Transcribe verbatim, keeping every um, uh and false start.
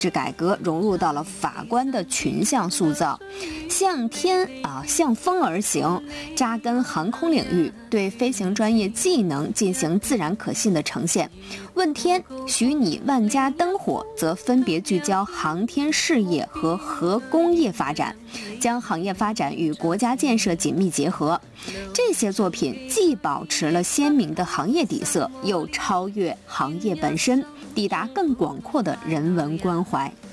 制改革融入到了法官的群像塑造，向天啊向风而行，扎根航空领域，对飞行专业技能进行自然可信的呈现。问天、许你、万家灯火则分别聚焦航天事业和核工业发展，将行业发展与国家建设紧密结合。这些作品既保持了鲜明的行业底色，又超越行业本身，抵达更广阔的人文关怀。